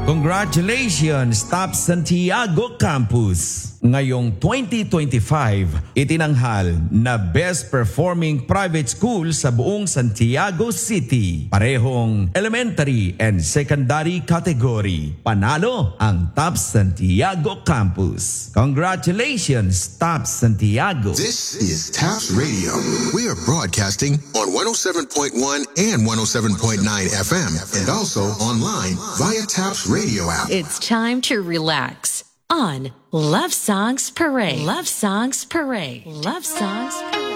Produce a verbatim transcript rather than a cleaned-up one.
Congratulations, Top Santiago Campus! Ngayong twenty twenty-five, itinanghal na Best Performing Private School sa buong Santiago City. Parehong elementary and secondary category. Panalo ang Top Santiago Campus. Congratulations, Top Santiago! This is Taps Radio. We are broadcasting on one oh seven point one and one oh seven point nine F M and also online via Taps Radio app. It's time to relax on Love Songs Parade. Love Songs Parade. Love Songs Parade.